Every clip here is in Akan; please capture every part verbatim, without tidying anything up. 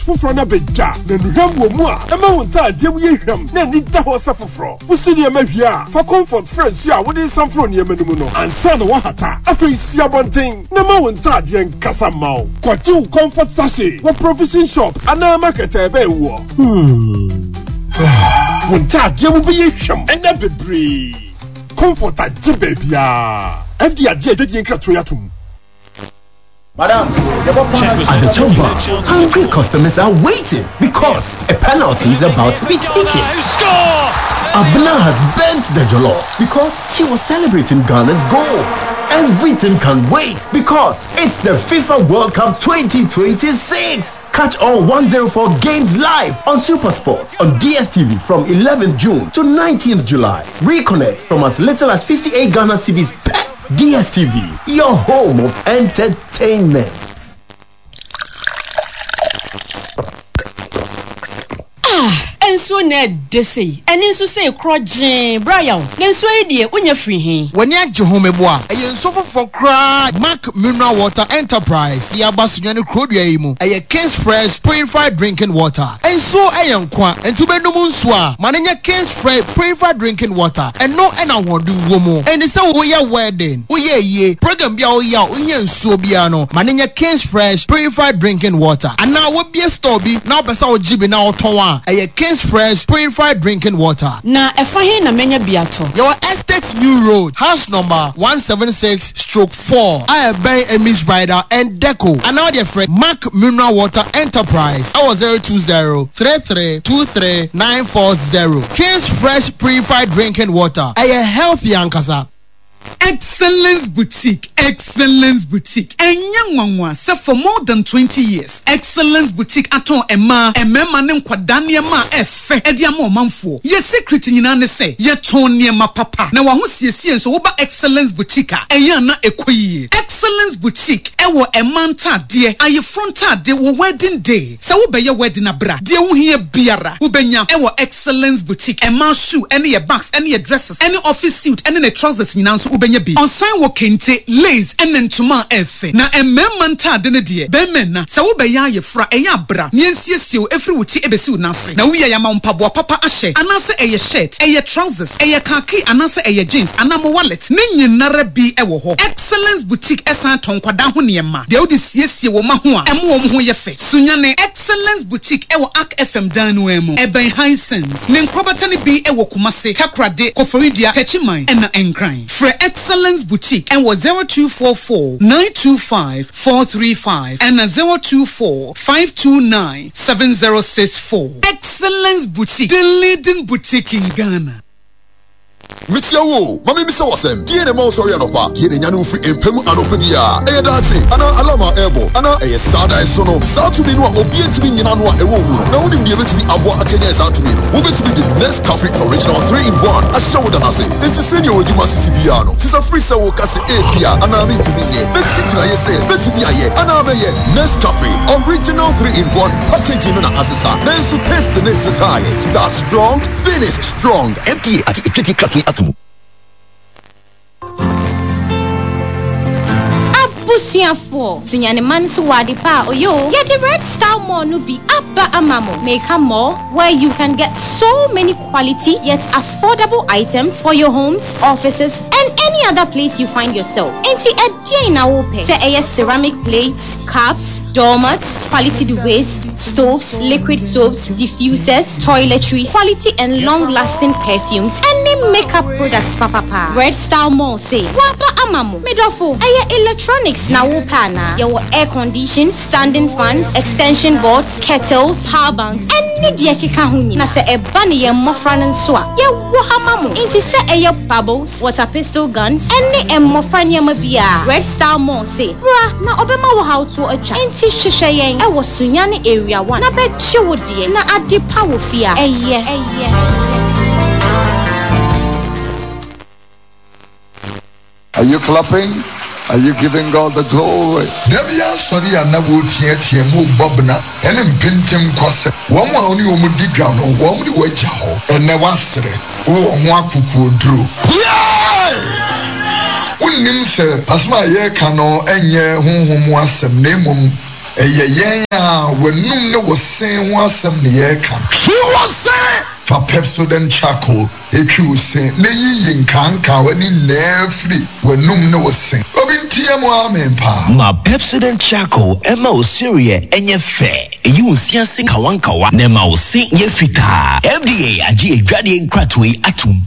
fufro na beja na nuham wo mu a ema wo nta adie mu yehwam na ni da ho sa fufro wusi ne mahwia fa comfort friends ya wo de samfro ne emanumu no ansa na wo hata afei sia bonten na ma wo nta adie nkasa mawo kwatu comfort sachet wo provision shop ana market ebe wo hmm wo nta adie mu be yehwam ena bebre comfort adie babia F D adie adie nkrato yatum. Madam, at the top bar, hungry customers are waiting because a penalty is about to be taken. Abna has bent the jollof because she was celebrating Ghana's goal. Everything can wait because it's the FIFA World Cup twenty twenty-six. Catch all one oh four games live on SuperSport on D S T V from eleventh June to nineteenth July. Reconnect from as little as fifty-eight Ghana cedis per D S T V, your home of entertainment. Ah, enso na desi. Enso say krojin, Brian. Enso e die unya free hin. When ya je home boa, e enso for cry. Mark Mineral Water Enterprise. Ya basunye ne krodua yi mu. E King's Fresh Purified Drinking Water. Enso e yankwa, entu be no mu nso a. Manenya King's Fresh Purified Drinking Water. Eno e na wodu wo mu. Eni se wo ye wedding, wo ye ye, program bia wo ya, wo ye nso bia no. Manenya King's Fresh Purified Drinking Water. Ana wo bia store bi, na obesa wo jibi na oton a. E King's Fresh Purified Drinking Water. Na efa hin na menya biato. Your Estate New Road, house number one seventy-six stroke four. I bay Emis Rider and Deco. And now dear friend Mark Mineral Water Enterprise. I was zero two zero three three two three nine four zero. King's Fresh Purified Drinking Water. I a healthy ankasa. Excellence Boutique, Excellence Boutique. Enyanwanwa say for more than twenty years. Excellence Boutique aton ema, emema ne nkwadane ema efe. Edi ama manfo. Ye secret nyina ne say, ye ton niema papa. Na wa ho siesie nso wo ba Excellence Boutique a eya na ekoyie. Excellence Boutique ewo emanta de, aye fronta de wo wedding day. Se wo be ye wedding abra. De wo hie biara. Wo benya ewo Excellence Boutique. Ema shoe, ene ye bags, ene ye dresses, ene office suit, ene ne trousers nyina nso ubenya bi onsan wo kente lace enentuma efe na emmemma ntade ne de be menna se wo be ya yefra eya bra niensiesie wo efri wuti ebesi wo nase na wo ya ya mampabo papa ahye anase eye shirt eye trousers eye khaki anase eye jeans anamo wallet ne nyinara bi ewo ho Excellence Boutique esan tonkwada ho niema de wo de siesie wo ma ho a emo wo ho yefe sunyane Excellence Boutique ewo Arc F M danu emu eben Hisense ne nkrobata ne bi ewo Kumase Takrade Koforidia Techiman ena enkran Fre Excellence Boutique and was zero two four four nine two five four three five and a zero two four five two nine seven zero six four. Excellence Boutique, the leading boutique in Ghana. Mister Wo, Mammy Mister Wasem, D N M also Yanopa, Yen Yanufi, and Pemu Anopedia, Aya Dati, Anna Alama Ebo, Anna Aya Sada Sono, South to be no obedient to be Yanua Ewo, now only be able to be Abwa Akenya South to me, will be to be the next Catholic original three in one, as shown than I say, into senior Duma City Piano, since a free Sawo Cassi Apia, and I mean to be here, let's sit I say, let to be a year, and I'm a year, next Cafe, original three in one, packaging on Assasa, then to test the necessary, start strong, finish strong, empty at the Equity Cafe. Abusiafo sunyane man so wadi pa oyo yeah the Red Star Mall no be abba amamo make a mall where you can get so many quality yet affordable items for your homes, offices and any other place you find yourself. Enti edje na wo pe say ceramic plates, cups, doormats, quality duvets, stoves, liquid soaps, diffusers, toiletries, quality and long-lasting perfumes, any makeup products, papa pa. Red Star Mall say, wapa amamo, medofo, aya electronics na wopana, yawo air conditioned, standing fans, extension boards, kettles, power banks, any dieke kahuni. Na se ebani ye mofran nswa, ye wohamamo. Inti se aya bubbles, water pistol guns, any e mofran ye mabia. Red Star Mall say, bra na obema wo how to acha. Inti shishayen, e was sunyani area one. Na bet chiwodie, na adi power fear. Eye, eye. Are you clapping? Are you giving God the glory? Devia sorry and na wo tie tie mu bobna ene mpintem kwase wo mo oni wo mu digwa no wo mu di waja ho ene wasre wo ho akuku oduro unim se asma ye ka no enye honhom asem na emom ɛyɛ yɛn a wɔnum ne wɔsen ho asɛm ne yɛreka She was saying fa Pepsodent charcoal etwi wɔsen ne yiyi nkanka wani nɛɛfiri wɔnum ne wɔsen obi ntia mu amempa ma Pepsodent charcoal ɛma wo cereal ɛnyɛ fɛ eyi wo siase kawankawa na ma wo se yɛ fitaa F D A agye edwade nkratoe atum.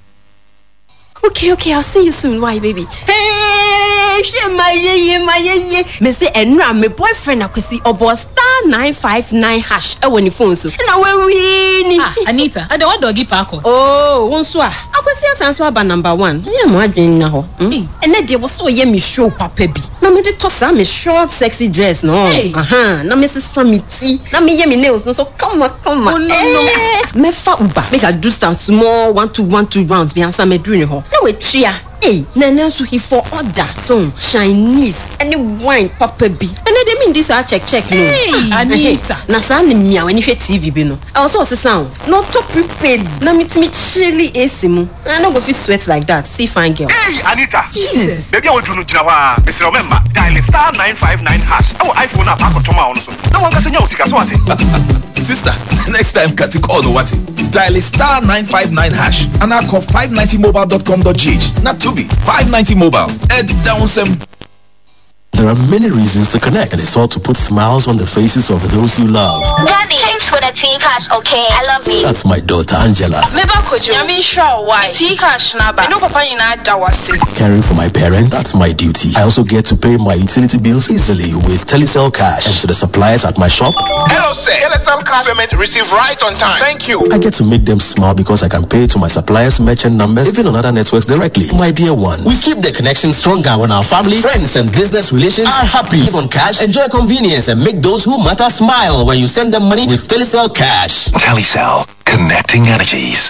Okay, okay, I'll see you soon. Why, baby? Hey, she my ye my ye. Me say enra my boyfriend akwesi obo star nine five nine hash e woni phone so. Na we win. Ah, Anita, I don't want doggy parko. Oh, wonso a. Akwesi asanso aba number one. Yeah, mo adwen na ho. Ene de wo so ye me show papa bi. Na me de to sa me short sexy dress no. Aha, na me sesa me ti. Na me ye me nails no so come on, come on. Oh, no, no. Me fa uba. Make I do some small one two one two rounds bi ansa me do ni ho. Na we tria. Hey, Nana so he for order. So Chinese any wine papa bi. And they mean this I check check no. Hey, Anita. Na sa ni mia when you hear T V bi no. I also say sound. No to prepared. Na me me chilly A C mu. I no go fit sweat like that. See fine girl. Hey, Anita. Jesus. Baby I want to know jina Mister Remember dial star nine five nine hash. Our iPhone app ko toma on so. Na wan ka senya o sika so ate. Sister, next time Kati call no what? Dial star nine five nine hash and I call five ninety mobile dot com dot g h. Not to be five ninety mobile. Head down some. There are many reasons to connect, and it's all to put smiles on the faces of those you love. Daddy, thanks for the tea cash, okay? I love you. That's my daughter Angela. Meba kojo. I mean sure why? Tea cash naba. No papa ina dawase. Caring for my parents, that's my duty. I also get to pay my utility bills easily with Telecel Cash. And to the suppliers at my shop. Hello sir. Telecel cash payment received right on time. Thank you. I get to make them smile because I can pay to my suppliers' merchant numbers, even on other networks directly. My dear ones, we keep the connection stronger when our family, friends, and business relations are happy. Live on cash, enjoy convenience, and make those who matter smile when you send them money with Telecel Cash. Telecel, connecting energies.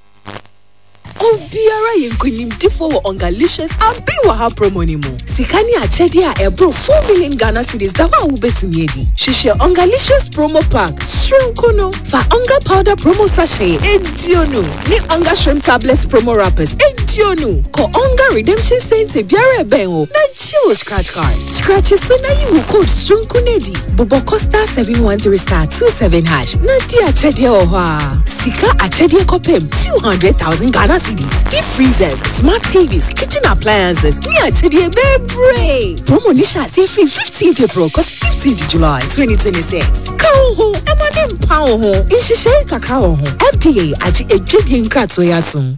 Obiara yenkonim tifo wo ongalicious abi wa ha promo ni mo. Sikani achedi a ebro four million Ghana cedis da wa wo betumi edi. Shishe ongalicious promo pack. Shrimkono fa onga powder promo sachet edionu. Ni onga shrimp tablets promo wrappers edionu. Ko onga redemption center biara ben o. Na chiwo scratch card. Scratch so na you code shrimkonedi. Bobo Costa seven one three star two seven hash. Na di achedi o ha. Sika achedi kopem two hundred thousand Ghana cedis. Deep freezers, smart T Vs, kitchen appliances. Yeah, today, baby. Promo Nisha say fifteenth April, cause fifteenth July, twenty twenty-six. Kaho, Emanim Pao ho, Ishishay Kakao ho. F D A, Aji Ejidin Kratsoyatum.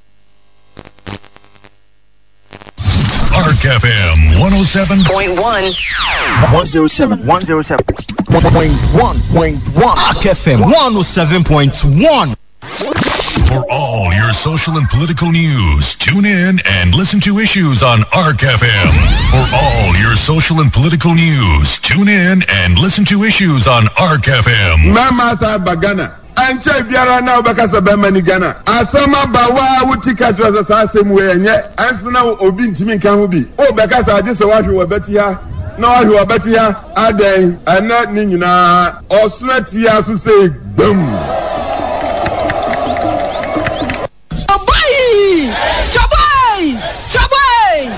Arc F M one oh seven point one. one oh seven. one oh seven point one point one. Arc F M one oh seven point one. For all your social and political news, tune in and listen to Issues on Arc F M. For all your social and political news, tune in and listen to Issues on Arc F M. Mama sa bagana. Anche biara na obekasa be mani Ghana. Asama bawa wutika twasa sa asem we enye. Anso na obi ntimi nka ho bi. Obekasa age se wahwe wabati ha. Na wahwe wabati ha. Aden ana ni nyina osnati ya so say bam. Chabai! Chabai!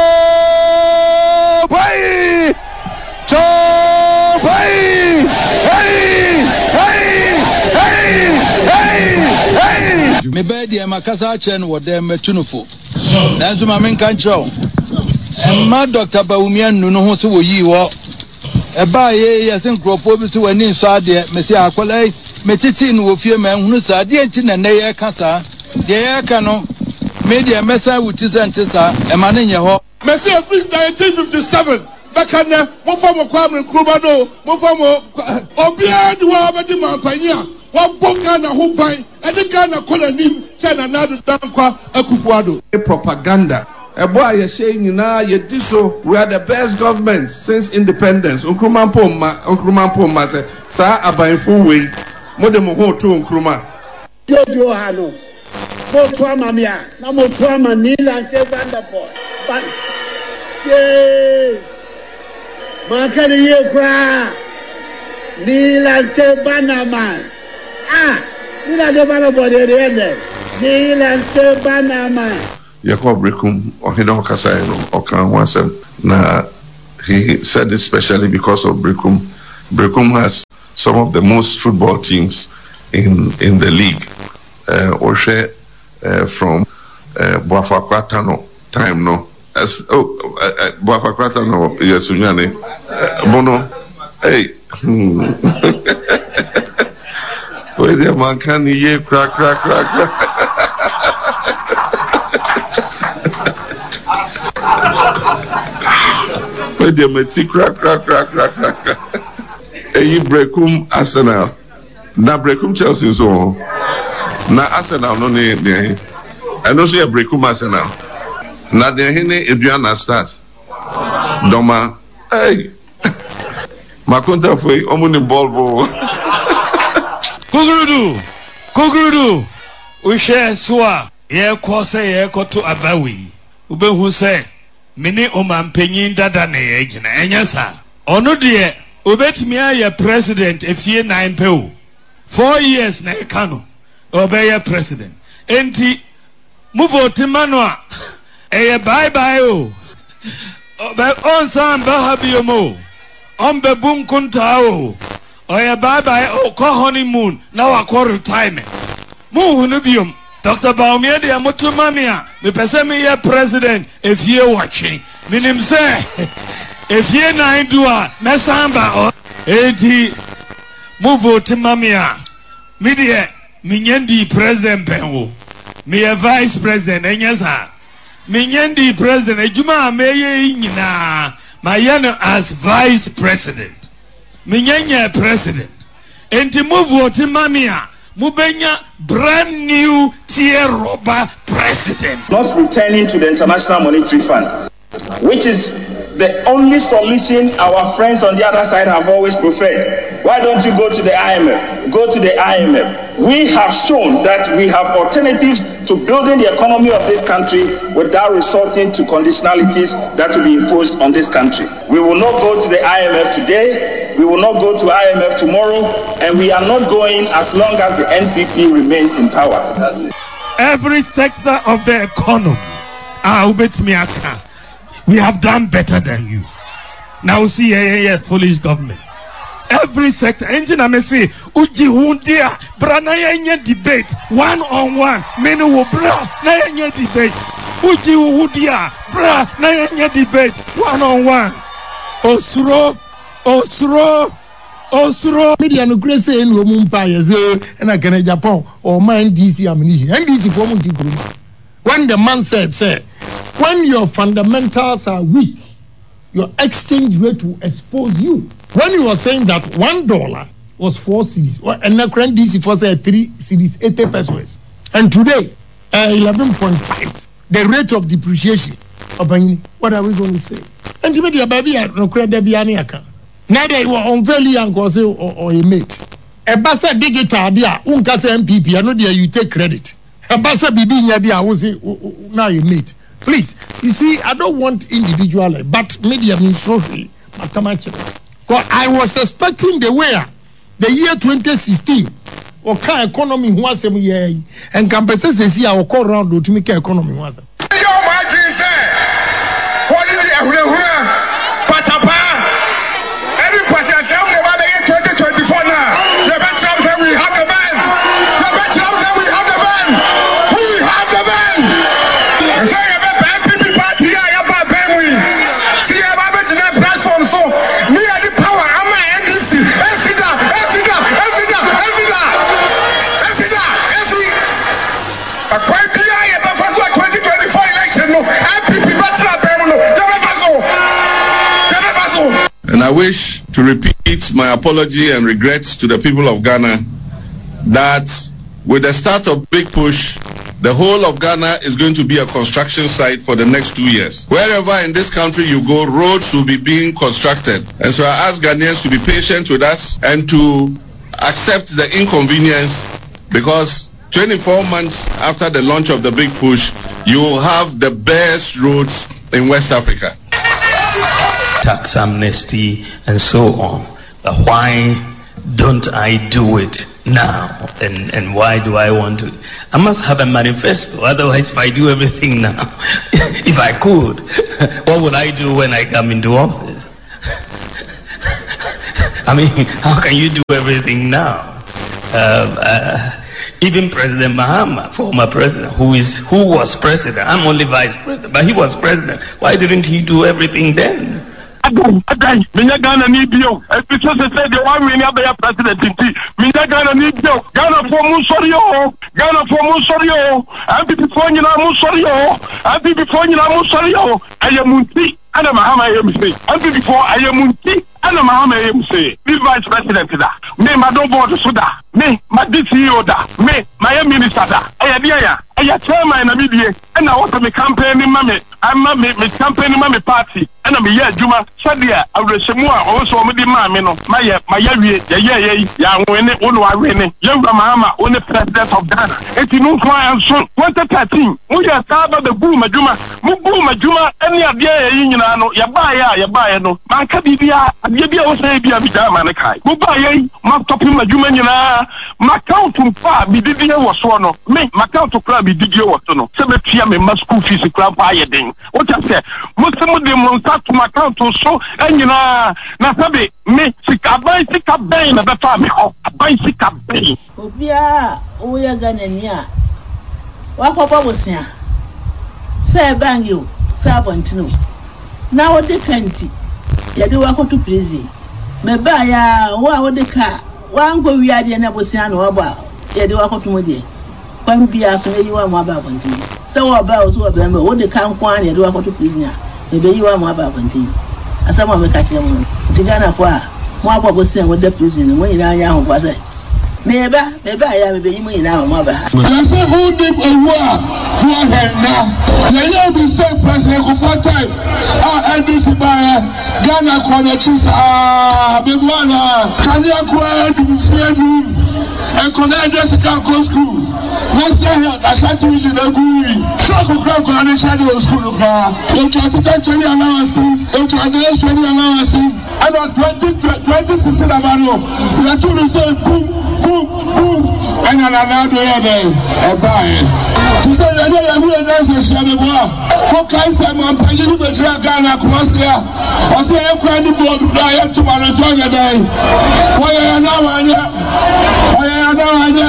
Oh, boy! Chabai! Hey! Hey! Hey! Hey! Hey! Me be dia makasa chen wo dem metunufo. Nanzo ma men kan chro. Emma Doctor Bawumia nu no ho so wo yi wo. E ba ye ye sen kropo bi so wani nso ade me se akwalai me titi no wo fie ma hunu sa ade enti na ne ye kasa. De ye ka no media mesa wuti sente sa e ma ne nye ho. Me se office nineteen fifty-seven bakanya mo fa mo kwa mkruba no mo fa mo obia di wa ba di mampanya wa bonga na ho ban e de Ghana koloni China na do dankwa akufuado propaganda. Ebo aye say nyina ye diso we are the best government since independence. Nkrumah Mpoma Nkrumah Mpoma say sa abanfo we mo de mo ho to Nkrumah yo yo ha no mo to amamia na mo to amanila nche Vanderpool but she makani ye kra nila nche Banaman ah nila de Vanderpool de de nila nche Banaman Yakob Brekum Ohido Kasai no Okan Wansem na he said it specially because of Brekum Brekum has some of the most football teams in in the league. Uh, Oshe uh, from uh, Boafakwata no time no. As oh uh, Boafakwata no yes unyane uh, Bono hey. Where the man can ye crack crack crack crack. Where the meti crack crack crack crack crack. Hey, Brekum Arsenal. Na Brekum Chelsea so. Na Arsenal no ne ne. I know say Brekum Arsenal. Na de hene Adriana Stars. Doma. Hey. Makonta foi omuni ball. Kugurudu. Kugurudu. Ushe swa. Ye kwose ye koto abawi. Ubehu se mini omampenyin dada ne ye gina. Enya sa. Ono de obetimi aye president efie nine pe. Four years na ekano. Obeye president. Enti muvote manwa. Eye bye bye o. Obe onsan bahabi mo. Ombe bunkunta o. Oye bye bye o ko honeymoon na wa ko retirement. Mu hunu biom. Doctor Baumia de Mutumamia, me pese me ye president if ye watching. Minim say if ye nine dua mesamba o eti mu vote mamia. Me de minyendi president benwo. Me ye vice president enyasa. Minyendi president ejuma meye nyina. Mayana as vice president. Minyenye president. Enti mu vote mamia. Mubenya brand new tier robber president. Not returning to the International Monetary Fund, which is the only solution our friends on the other side have always preferred. Why don't you go to the I M F? Go to the I M F. We have shown that we have alternatives to building the economy of this country without resorting to conditionalities that will be imposed on this country. We will not go to the I M F today. We will not go to I M F tomorrow, and we are not going as long as the N P P remains in power. Every sector of the economy, ah, we have done better than you. Now see, yeah, yeah, yeah, foolish government. Every sector, engine I may say, Uji Hundia, Branaya debate, one on one, many will bra, Naya debate, Uji Hundia, Bra, Naya debate, one on one. Osuro, Osuro, Osuro. Media no grace in Romumpa, and I can Japan or mine D C ammunition, and D C for when the man said, sir, when your fundamentals are weak, your exchange rate will expose you. When you were saying that one dollar was four cities, and now current D C for say three cities, eighty pesos, and today uh, eleven point five, the rate of depreciation. What are we going to say? And to me, the baby had no credit be any account. Now they were unfairly and cause or, or a mate. A bassa digital dia, uncasa M P P, I know there you take credit. A bassa bibi yadia was now you mate. Please, you see, I don't want individual, but media means so. Because I was expecting the way the year twenty sixteen or car economy was a year and compensation see our call round to make economy was. What is it? Patapa. Every person says twenty twenty-four now. The best of them we have the band. The best of them we have the band. We have the band. Say about band people party I about band we. See about the platform so me the power I'm my N D C. Esida, Esida, Esida, Esida. Esida, Esida. A quite be I about first twenty twenty-four election no. M P P bachelor band no. And I wish to repeat my apology and regrets to the people of Ghana that with the start of Big Push, the whole of Ghana is going to be a construction site for the next two years. Wherever in this country you go, roads will be being constructed. And so I ask Ghanaians to be patient with us and to accept the inconvenience, because twenty-four months after the launch of the Big Push, you will have the best roads in West Africa. Tax amnesty and so on. But why don't I do it now? And and why do I want to? I must have a manifesto. Otherwise, if I do everything now, if I could, what would I do when I come into office? I mean, how can you do everything now? Uh, uh, even President Mahama, former president, who is who was president, I'm only vice president, but he was president. Why didn't he do everything then? Again, Minya Ghana need you. Because they said the one we never have president in tea. Minya Ghana need you. Ghana for Musorio. Ghana for Musorio. I'm before you know Musorio. I'm before you know Musorio. I am Munti. And I'm Mahama M C. I'm before I am Munti. And I'm Mahama M C. This vice president da. Me, my don't board Suda. Me, my D C O da. Me, my minister da. I am I am chairman in the media. And I want to be campaigning, mammy. I'm a me campaigning, mammy party. And I'm a year, Juma. Sadia, I will say more also with the mammy. No, my my yeah, yeah, yeah, yeah, when it will win. Young Mahama, only president of Ghana. It's no client soon. What a thirteen. We are Saba the boom, Juma. Mubu, Juma, any idea in Yano, Yabaya, Yabaya, no. Mancabia, Yabia was a bia Manakai. Mubaya, Maptopim, Jumana, Macau to far, be Didia was one. Me, Macau to club, be Didio was no. Seven P M in Moscow, physical club, Bayading. What I said, most of them to my account to so and you know Nasabi me sick a bicycle bane of the family of a bicycle bane. Obia, we are gonna near. Walk up over here. Say, bang you, servant no. Now what the canty? You do walk to prison. Me buy ya, what the car? One go we are the Nabosiano about. You do walk to Modi. One be after you are more about one thing. So about two of them, what the count one, you do walk to prison. Maybe you are more about one thing. As someone will catch them. To Ghana for more about was saying with the prison when you are young was it. Maybe, maybe I am a now, mother. I say, who did a war? Who are now? The year we stay president for time. Ah, and this is by Ghana Quanachis. Ah, Bibwana, Kanya Kwan, and Connect Jessica Go School. What's that? I sat to me in a gooey. Truck of Grand Grand Shadow School. Into a twenty allowance, into a twenty allowance, and a twenty twenty sixteen Amano. We are to reserve boom, boom, boom, and another day a buy. She said, I don't know what else is the war. What can I say? I'm paying you to Ghana, Croatia. I say, I'm crying the board, I have to manage a day. Why are you now? Why are you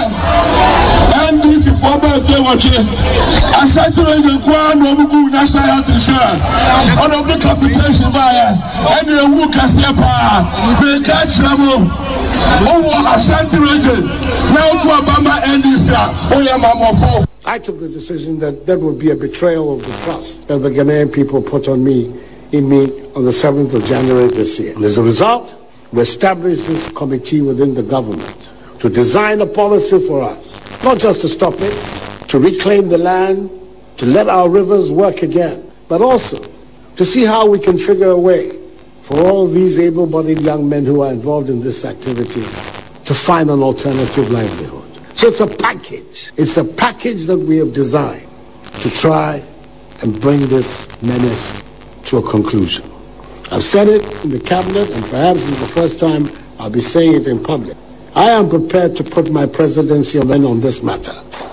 now? And this is for my favorite. I said to the Kwan of National Health Insurance. On of the computation buyer, and the Wukasapa, they catch trouble. Oh, Ashanti region. Now to Obama and this year. Oh, yeah, Mama. I took the decision that that would be a betrayal of the trust that the Ghanaian people put on me, in me, on the seventh of January this year. And as a result, we established this committee within the government to design a policy for us, not just to stop it, to reclaim the land, to let our rivers work again, but also to see how we can figure a way for all these able-bodied young men who are involved in this activity to find an alternative livelihood. So it's a package. It's a package that we have designed to try and bring this menace to a conclusion. I've said it in the cabinet, and perhaps it's the first time I'll be saying it in public. I am prepared to put my presidency on this matter.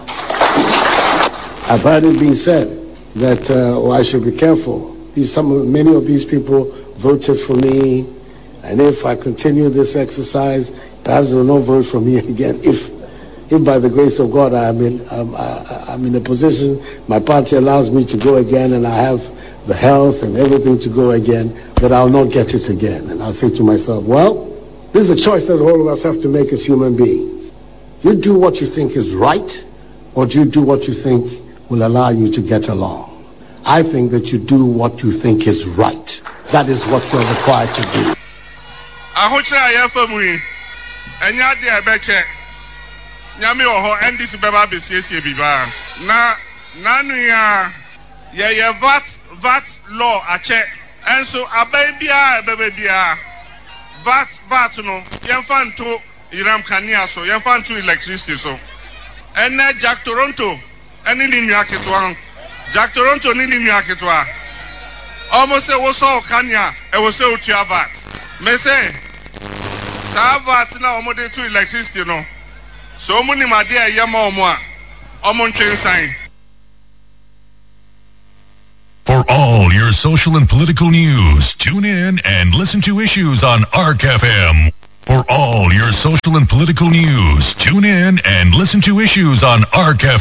I've heard it being said that uh, oh, I should be careful. These, some, many of these people voted for me, and if I continue this exercise, perhaps they will not vote for me again. If, if by the grace of God I am in, um, I, I'm in a position, my party allows me to go again, and I have the health and everything to go again, that I'll not get it again. And I'll say to myself, well, this is a choice that all of us have to make as human beings. You do what you think is right, or do you do what you think will allow you to get along? I think that you do what you think is right. That is what you're required to do. Ahochira ya famui. Enya de abeche. Nyame oho N D C beba besiesie biba. Na nanu ya ye ye VAT VAT law ache. Enso abai bia bebe bia. VAT VAT no yemfa nto Iram Kania so yemfa nto electricity so. Ene Jack Toronto eni ni nwa ketwa. Jack Toronto ni ni nwa ketwa. Almost say wo so Kania e wo say otua VAT. Me say sa VAT na omo de to electricity no. So omo ni made e yema omo a omo ntwen sign. For all your social and political news, tune in and listen to Issues on A R C F M. For all your social and political news, tune in and listen to Issues on A R C F